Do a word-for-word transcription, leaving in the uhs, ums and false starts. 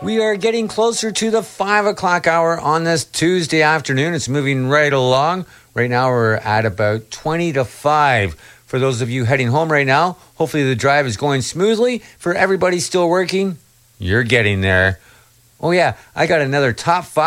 We are getting closer to the five o'clock hour on this Tuesday afternoon. It's moving right along. Right now we're at about twenty to five. For those of you heading home right now, hopefully the drive is going smoothly. For everybody still working, you're getting there. Oh yeah, I got another top five.